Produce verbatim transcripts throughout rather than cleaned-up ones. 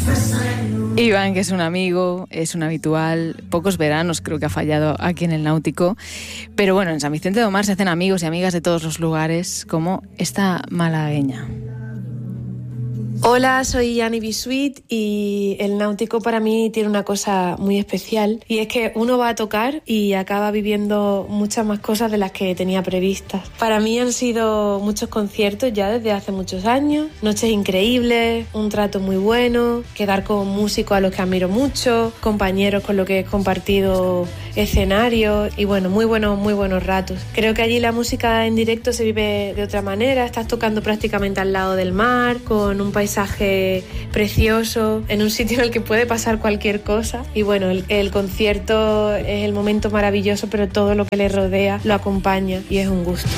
Iván, que es un amigo, es un habitual, pocos veranos creo que ha fallado aquí en el Náutico, pero bueno, en San Vicente de Omar se hacen amigos y amigas de todos los lugares, como esta malagueña. Hola, soy Annie Bisuit y el Náutico para mí tiene una cosa muy especial, y es que uno va a tocar y acaba viviendo muchas más cosas de las que tenía previstas. Para mí han sido muchos conciertos ya desde hace muchos años, noches increíbles, un trato muy bueno, quedar con músicos a los que admiro mucho, compañeros con los que he compartido escenarios y bueno, muy buenos, muy buenos ratos. Creo que allí la música en directo se vive de otra manera, estás tocando prácticamente al lado del mar, con un paisaje precioso, en un sitio en el que puede pasar cualquier cosa, y bueno, el, el concierto es el momento maravilloso, pero todo lo que le rodea lo acompaña y es un gusto.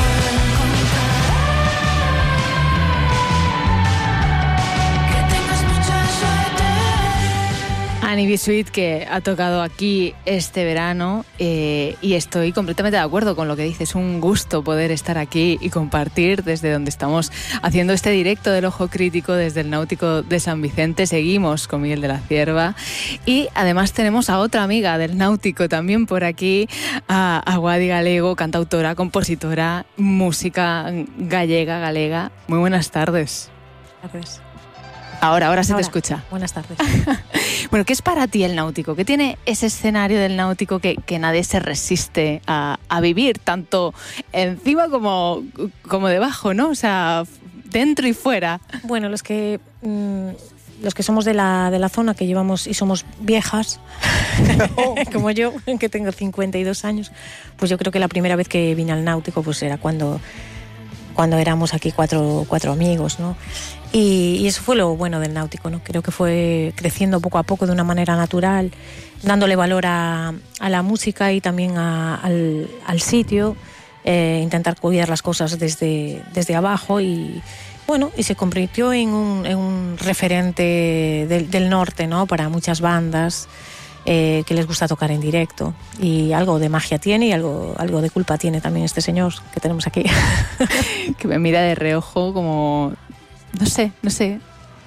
Annie Bisuit, que ha tocado aquí este verano, eh, y estoy completamente de acuerdo con lo que dices. Es un gusto poder estar aquí y compartir desde donde estamos haciendo este directo del Ojo Crítico, desde el Náutico de San Vicente. Seguimos con Miguel de la Cierva y además tenemos a otra amiga del Náutico también por aquí, a, a Guadi Galego, cantautora, compositora, música gallega, galega. Muy buenas tardes. Tardes. Ahora, ahora se ahora, te escucha. Buenas tardes. Bueno, ¿qué es para ti el Náutico? ¿Qué tiene ese escenario del Náutico que, que nadie se resiste a, a vivir, tanto encima como, como debajo, ¿no? O sea, dentro y fuera. Bueno, los que mmm, los que somos de la, de la zona, que llevamos y somos viejas, como yo, que tengo cincuenta y dos años, pues yo creo que la primera vez que vine al Náutico pues era cuando, cuando éramos aquí cuatro, cuatro amigos, ¿no? Y, y eso fue lo bueno del Náutico, ¿no? Creo que fue creciendo poco a poco de una manera natural, dándole valor a, a la música y también a, al, al sitio, eh, intentar cuidar las cosas desde, desde abajo y, bueno, y se convirtió en un, en un referente del, del norte, ¿no? Para muchas bandas eh, que les gusta tocar en directo, y algo de magia tiene y algo, algo de culpa tiene también este señor que tenemos aquí. Que me mira de reojo como... No sé, no sé.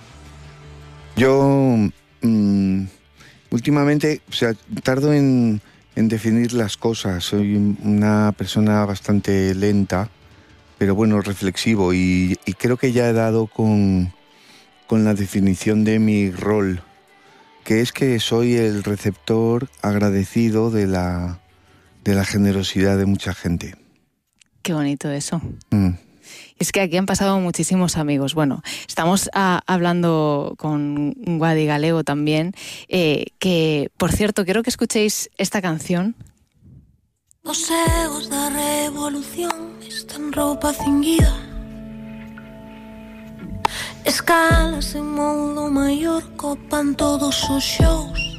Yo mmm, últimamente, o sea, tardo en, en definir las cosas. Soy una persona bastante lenta, pero bueno, reflexivo, y, y creo que ya he dado con, con la definición de mi rol, que es que soy el receptor agradecido de la, de la generosidad de mucha gente. Qué bonito eso. Mm. Es que aquí han pasado muchísimos amigos. Bueno, estamos a, hablando con Guadi Galego también, eh, que, por cierto, quiero que escuchéis esta canción. Os egos da revolución están roupa cinguida, escalas en modo maior copan todos os shows,